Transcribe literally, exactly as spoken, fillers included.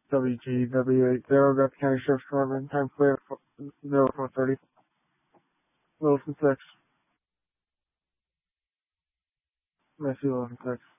W G W eight zero, got the County Sheriff's Department, time clear, zero four thirty. Wilson six. Messi Wilson six.